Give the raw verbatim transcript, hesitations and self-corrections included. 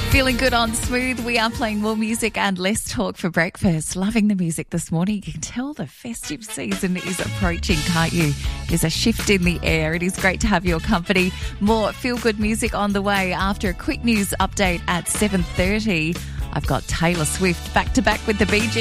Feeling good on Smooth. We are playing more music and less talk for breakfast. Loving the music this morning. You can tell the festive season is approaching, can't you? There's a shift in the air. It is great to have your company. More feel-good music on the way after a quick news update at seven thirty. I've got Taylor Swift back to back with the Bee Gees.